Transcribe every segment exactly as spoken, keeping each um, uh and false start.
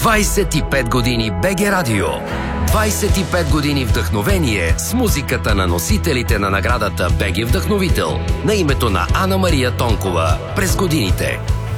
двайсет и пет години БГ Радио. двайсет и пет години вдъхновение с музиката на носителите на наградата БГ Вдъхновител на името на Ана Мария Тонкова през годините.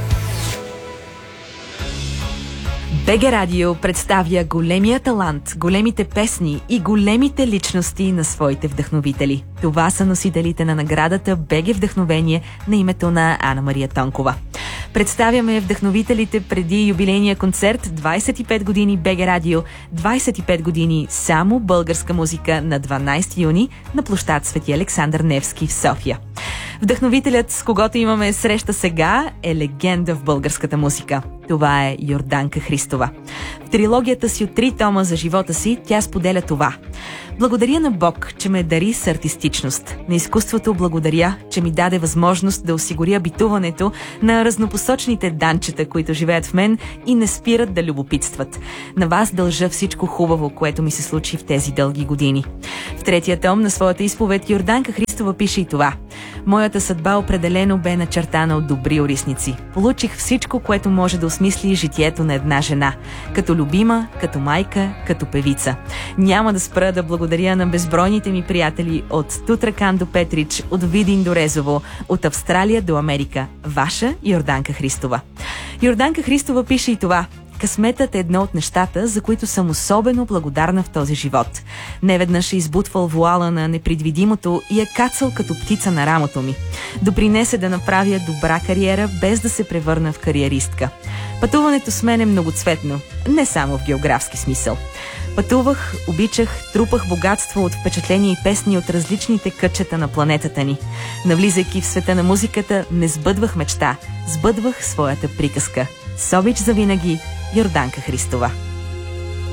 БГ Радио представя големия талант, големите песни и големите личности на своите вдъхновители. Това са носителите на наградата БГ Вдъхновение на името на Ана Мария Тонкова. Представяме вдъхновителите преди юбилейния концерт двайсет и пет години БГ Радио, двайсет и пет години само българска музика на дванайсети юни на площад Свети Александър Невски в София. Вдъхновителят, с когото имаме среща сега, е легенда в българската музика. Това е Йорданка Христова. В трилогията си от три тома за живота си тя споделя това: благодаря на Бог, че ме дари с артистичност. На изкуството благодаря, че ми даде възможност да осигуря битуването на разнопосочните данчета, които живеят в мен и не спират да любопитстват. На вас дължа всичко хубаво, което ми се случи в тези дълги години. В третия том на своята изповед Йорданка Христова пише и това: моята съдба определено бе начертана от добри орисници. Получих всичко, което може да осмисли житието на една жена. Като любима, като майка, като певица. Няма да спра да благодаря на безбройните ми приятели от Тутракан до Петрич, от Видин до Резово, от Австралия до Америка. Ваша Йорданка Христова. Йорданка Христова пише и това: късметът е едно от нещата, за които съм особено благодарна в този живот. Неведнъж е избутвал вуала на непредвидимото и е кацал като птица на рамото ми. Допринесе да направя добра кариера, без да се превърна в кариеристка. Пътуването с мен е многоцветно, не само в географски смисъл. Пътувах, обичах, трупах богатство от впечатления и песни от различните кътчета на планетата ни. Навлизайки в света на музиката, не сбъдвах мечта, сбъдвах своята приказка. С обич завинаги, Йорданка Христова.